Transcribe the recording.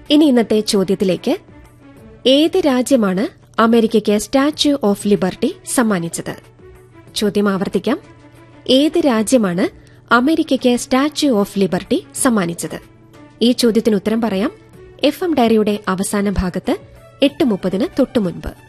ഇനി ഇന്നത്തെ ചോദ്യത്തിലേക്ക്. ഏത് രാജ്യമാണ് അമേരിക്കയ്ക്ക് സ്റ്റാച്യു ഓഫ് ലിബർട്ടി സമ്മാനിച്ചത്? ചോദ്യം ആവർത്തിക്കാം. ഏത് രാജ്യമാണ് അമേരിക്കയ്ക്ക് സ്റ്റാച്യു ഓഫ് ലിബർട്ടി സമ്മാനിച്ചത്? ഈ ചോദ്യത്തിന് ഉത്തരം പറയാം FM ഡയറിയുടെ അവസാന ഭാഗത്ത് 8:30 തൊട്ടുമുൻപ്.